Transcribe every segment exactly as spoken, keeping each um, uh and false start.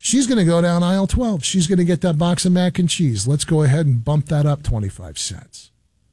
She's going to go down aisle twelve. She's going to get that box of mac and cheese. Let's go ahead and bump that up twenty-five cents.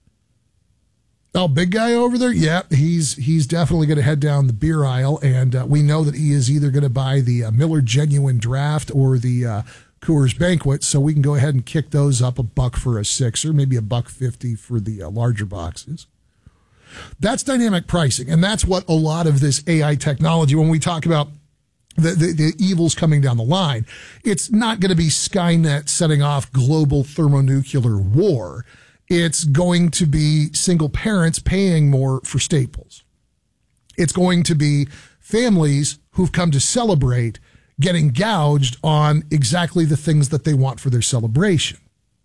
Oh, big guy over there? Yeah, he's he's definitely going to head down the beer aisle, and uh, we know that he is either going to buy the uh, Miller Genuine Draft or the uh, Coors Banquet, so we can go ahead and kick those up a buck for a six, or maybe a buck fifty for the uh, larger boxes. That's dynamic pricing, and that's what a lot of this A I technology, when we talk about the, the, the evils coming down the line, it's not going to be Skynet setting off global thermonuclear war. It's going to be single parents paying more for staples. It's going to be families who've come to celebrate getting gouged on exactly the things that they want for their celebration.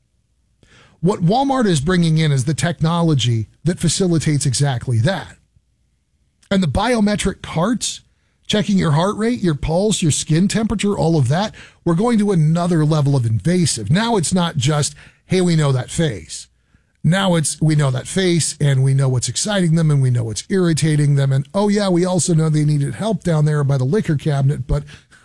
What Walmart is bringing in is the technology that facilitates exactly that. And the biometric carts, checking your heart rate, your pulse, your skin temperature, all of that, we're going to another level of invasive. Now it's not just, hey, we know that face. Now it's, we know that face, and we know what's exciting them, and we know what's irritating them. And, oh, yeah, we also know they needed help down there by the liquor cabinet, but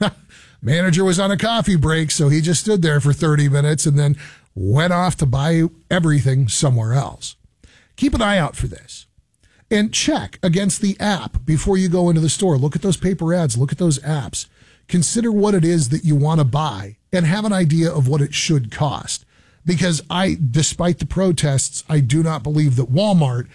manager was on a coffee break, so he just stood there for thirty minutes and then went off to buy everything somewhere else. Keep an eye out for this. And check against the app before you go into the store. Look at those paper ads. Look at those apps. Consider what it is that you want to buy and have an idea of what it should cost. Because I, despite the protests, I do not believe that Walmart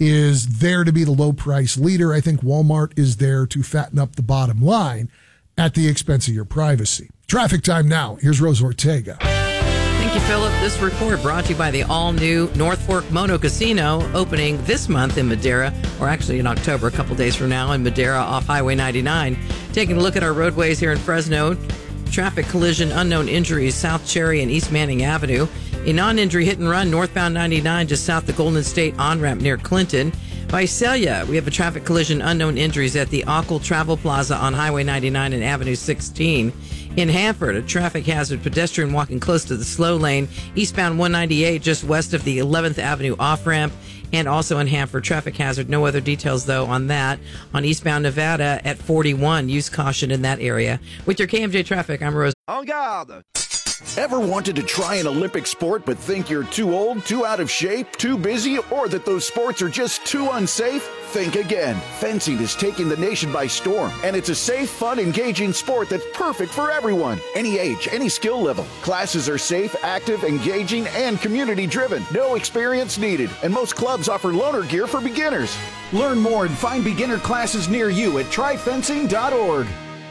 is there to be the low price leader. I think Walmart is there to fatten up the bottom line at the expense of your privacy. Traffic time now. Here's Rose Ortega. Thank you, Philip. This report brought to you by the all-new North Fork Mono Casino, opening this month in Madera, or actually in October, a couple days from now, in Madera off Highway ninety-nine. Taking a look at our roadways here in Fresno. Traffic collision, unknown injuries, South Cherry and East Manning Avenue. A non-injury hit and run northbound ninety-nine just south of Golden State on-ramp near Clinton. Visalia, we have a traffic collision, unknown injuries at the Ockle Travel Plaza on Highway ninety-nine and Avenue sixteen. In Hanford, a traffic hazard, pedestrian walking close to the slow lane, eastbound one ninety-eight just west of the eleventh Avenue off-ramp. And also in Hanford, traffic hazard. No other details, though, on that. On eastbound Nevada at forty-one, use caution in that area. With your K M J traffic, I'm Rose. En garde! Ever wanted to try an Olympic sport but think you're too old, too out of shape, too busy, or that those sports are just too unsafe? Think again. Fencing is taking the nation by storm, and it's a safe, fun, engaging sport that's perfect for everyone. Any age, any skill level. Classes are safe, active, engaging, and community-driven. No experience needed, and most clubs offer loaner gear for beginners. Learn more and find beginner classes near you at try fencing dot org.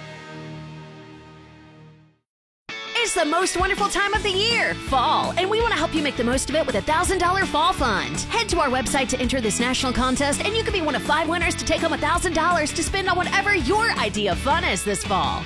It's the most wonderful time of the year, fall, and we want to help you make the most of it with a one thousand dollars Fall Fund. Head to our website to enter this national contest, and you could be one of five winners to take home one thousand dollars to spend on whatever your idea of fun is this fall.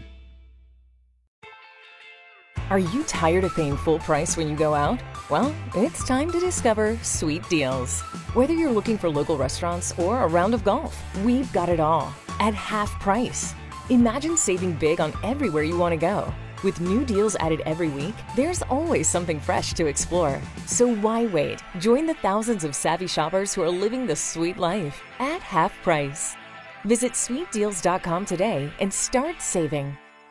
Are you tired of paying full price when you go out? Well, it's time to discover Sweet Deals. Whether you're looking for local restaurants or a round of golf, we've got it all at half price. Imagine saving big on everywhere you want to go. With new deals added every week, there's always something fresh to explore. So why wait? Join the thousands of savvy shoppers who are living the sweet life at half price. Visit sweet deals dot com today and start saving.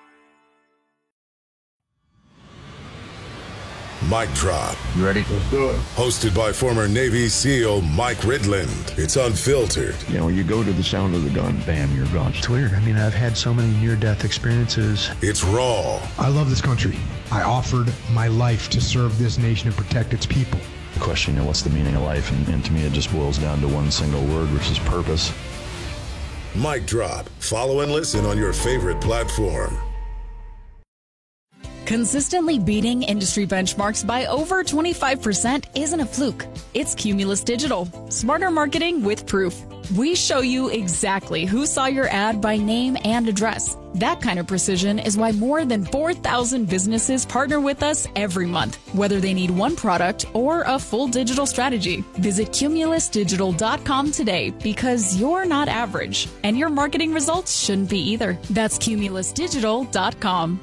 Mic Drop. You ready? Let's do it. Hosted by former Navy SEAL Mike Ridland. It's unfiltered. You know, you go to the sound of the gun, bam, you're gone. It's weird. I mean, I've had so many near-death experiences. It's raw. I love this country. I offered my life to serve this nation and protect its people. The question, you know, what's the meaning of life? And, and to me, it just boils down to one single word, which is purpose. Mic Drop. Follow and listen on your favorite platform. Consistently beating industry benchmarks by over twenty-five percent isn't a fluke. It's Cumulus Digital. Smarter marketing with proof. We show you exactly who saw your ad by name and address. That kind of precision is why more than four thousand businesses partner with us every month, whether they need one product or a full digital strategy. Visit cumulus digital dot com today, because you're not average, and your marketing results shouldn't be either. That's cumulus digital dot com.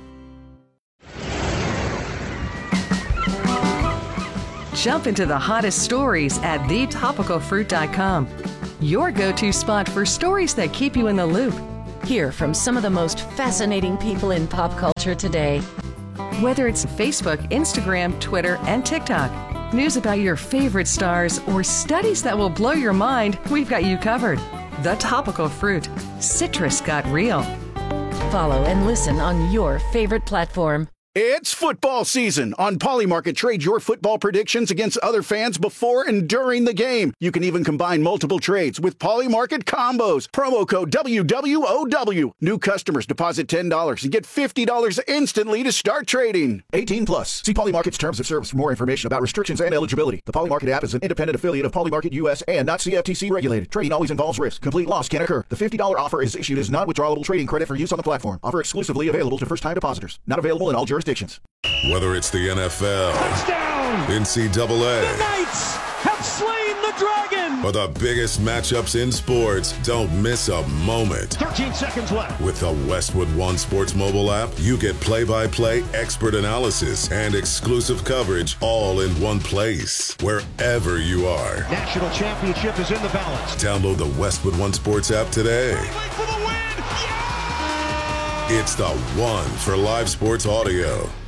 Jump into the hottest stories at the topical fruit dot com. Your go-to spot for stories that keep you in the loop. Hear from some of the most fascinating people in pop culture today. Whether it's Facebook, Instagram, Twitter, and TikTok, news about your favorite stars, or studies that will blow your mind, we've got you covered. The Topical Fruit. Citrus got real. Follow and listen on your favorite platform. It's football season. On Polymarket, trade your football predictions against other fans before and during the game. You can even combine multiple trades with Polymarket combos. Promo code W W O W. New customers deposit ten dollars and get fifty dollars instantly to start trading. eighteen plus. See Polymarket's terms of service for more information about restrictions and eligibility. The Polymarket app is an independent affiliate of Polymarket U S and not C F T C regulated. Trading always involves risk. Complete loss can occur. The fifty dollars offer is issued as non-withdrawable trading credit for use on the platform. Offer exclusively available to first-time depositors. Not available in all jurisdictions. Whether it's the N F L, touchdown, N C double A, the Knights have slain the dragon, or the biggest matchups in sports, don't miss a moment. thirteen seconds left. With the Westwood One Sports mobile app, you get play-by-play expert analysis and exclusive coverage all in one place, wherever you are. National championship is in the balance. Download the Westwood One Sports app today. For the win. Yeah! It's the one for live sports audio.